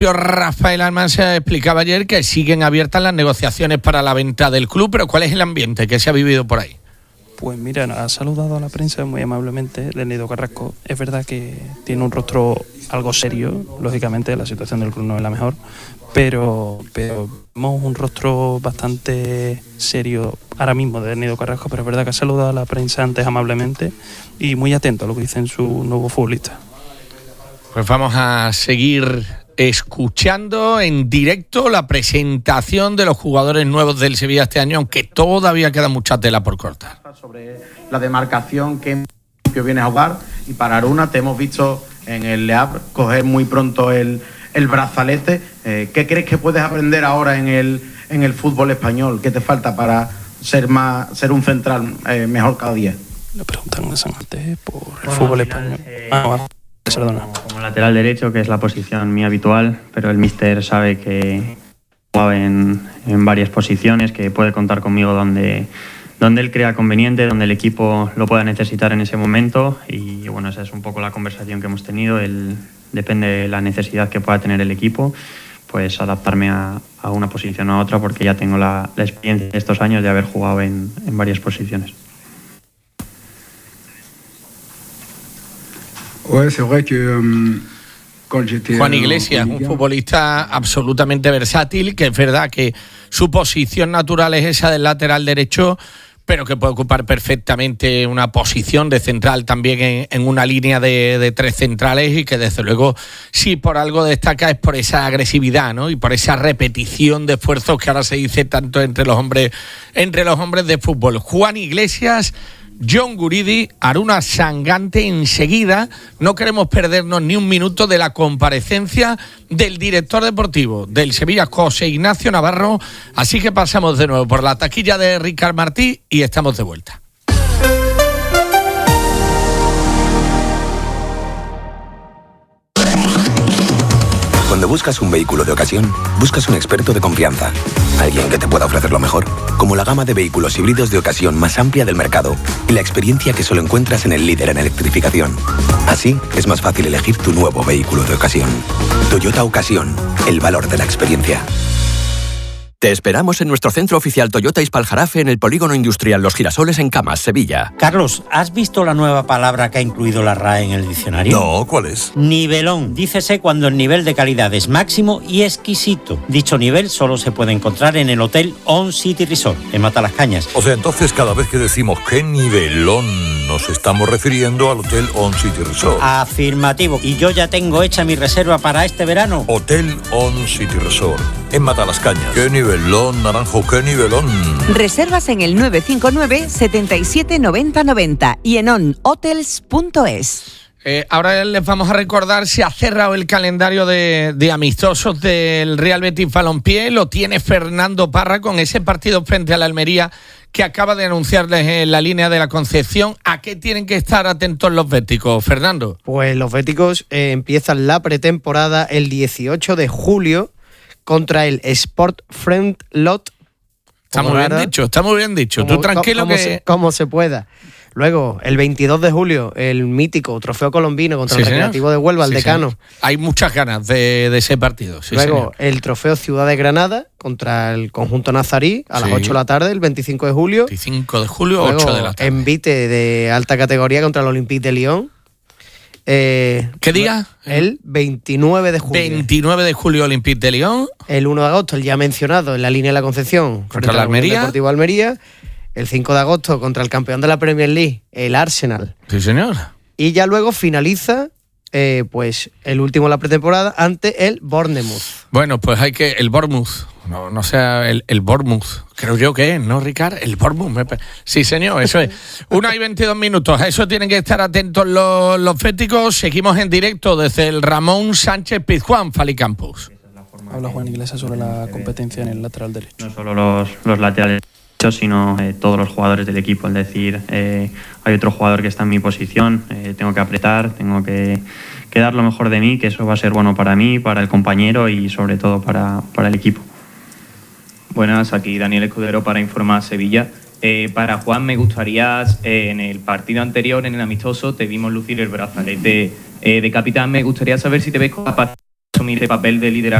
Rafael Almansa explicaba ayer que siguen abiertas las negociaciones para la venta del club, pero ¿cuál es el ambiente que se ha vivido por ahí? Pues mira, ha saludado a la prensa muy amablemente del Nido Carrasco. Es verdad que tiene un rostro algo serio, lógicamente la situación del club no es la mejor, pero vemos un rostro bastante serio ahora mismo del Nido Carrasco, pero es verdad que ha saludado a la prensa antes amablemente y muy atento a lo que dicen su nuevo futbolista. Pues vamos a seguir escuchando en directo la presentación de los jugadores nuevos del Sevilla este año, aunque todavía queda mucha tela por cortar. Sobre la demarcación que viene a jugar, y para Aruna te hemos visto en el Le Havre coger muy pronto el brazalete. ¿Qué crees que puedes aprender ahora en el fútbol español? ¿Qué te falta para ser un central mejor cada día? Le preguntan antes por el fútbol español. Como lateral derecho, que es la posición mía habitual, pero el míster sabe que he jugado en varias posiciones, que puede contar conmigo donde él crea conveniente, donde el equipo lo pueda necesitar en ese momento, y bueno, esa es un poco la conversación que hemos tenido. Depende de la necesidad que pueda tener el equipo, pues adaptarme a una posición o a otra, porque ya tengo la experiencia de estos años de haber jugado en varias posiciones. Juan Iglesias, un futbolista absolutamente versátil, que es verdad que su posición natural es esa del lateral derecho, pero que puede ocupar perfectamente una posición de central también en una línea de tres centrales, y que desde luego, si por algo destaca, es por esa agresividad, ¿no? Y por esa repetición de esfuerzos que ahora se dice tanto entre los hombres de fútbol. Juan Iglesias, John Guridi, Aruna Sangante. Enseguida no queremos perdernos ni un minuto de la comparecencia del director deportivo del Sevilla, José Ignacio Navarro, así que pasamos de nuevo por la taquilla de Ricard Martí y estamos de vuelta. Cuando buscas un vehículo de ocasión, buscas un experto de confianza. Alguien que te pueda ofrecer lo mejor, como la gama de vehículos híbridos de ocasión más amplia del mercado y la experiencia que solo encuentras en el líder en electrificación. Así, es más fácil elegir tu nuevo vehículo de ocasión. Toyota Ocasión, el valor de la experiencia. Te esperamos en nuestro centro oficial Toyota Ispaljarafe en el Polígono Industrial Los Girasoles en Camas, Sevilla. Carlos, ¿has visto la nueva palabra que ha incluido la RAE en el diccionario? No, ¿cuál es? Nivelón. Dícese cuando el nivel de calidad es máximo y exquisito. Dicho nivel solo se puede encontrar en el Hotel On City Resort, en Matalascañas. O sea, entonces cada vez que decimos qué nivelón, nos estamos refiriendo al Hotel On City Resort. Afirmativo. Y yo ya tengo hecha mi reserva para este verano. Hotel On City Resort, en Matalascañas. ¿Qué nivelón, Naranjo, qué nivelón? Reservas en el 959 77 90 90 y en onhotels.es. Ahora les vamos a recordar, se ha cerrado el calendario de amistosos del Real Betis Balompié. Lo tiene Fernando Parra con ese partido frente a la Almería que acaba de anunciarles en la línea de la Concepción. ¿A qué tienen que estar atentos los béticos, Fernando? Pues los béticos empiezan la pretemporada el 18 de julio contra el Sport Friend Lot. Está muy bien dicho. Tú tranquilo como se pueda. Luego, el 22 de julio, el mítico Trofeo Colombino contra el Recreativo de Huelva, el Decano. Señor. Hay muchas ganas de ese partido. Luego, señor. El Trofeo Ciudad de Granada contra el conjunto nazarí a las 8 de la tarde, el 25 de julio. 25 de julio, Luego, 8 de la tarde. Envite de alta categoría contra el Olympique de Lyon. ¿Qué día? El 29 de julio. 29 de julio, Olympique de Lyon. El 1 de agosto, el ya mencionado, en la línea de la Concepción, contra la Almería. Deportivo Almería. El 5 de agosto, contra el campeón de la Premier League, el Arsenal. Sí, señor. Y ya luego finaliza, pues, el último de la pretemporada ante el Bournemouth. Bueno, pues hay que... El Bournemouth. No sea el Bournemouth. Creo yo que es, ¿no, Ricard? El Bournemouth. Sí, señor, eso es. 1:22. A eso tienen que estar atentos los féticos. Seguimos en directo desde el Ramón Sánchez Pizjuán, Falicampus. Habla Juan Iglesias sobre la competencia en el lateral derecho. No solo los laterales, sino todos los jugadores del equipo. Es decir, hay otro jugador que está en mi posición, tengo que apretar, tengo que dar lo mejor de mí, que eso va a ser bueno para mí, para el compañero y sobre todo para el equipo. Buenas, aquí Daniel Escudero para Informar a Sevilla. Para Juan, me gustaría, en el partido anterior, en el amistoso, te vimos lucir el brazalete de capitán. Me gustaría saber si te ves capaz asumir el papel de liderazgo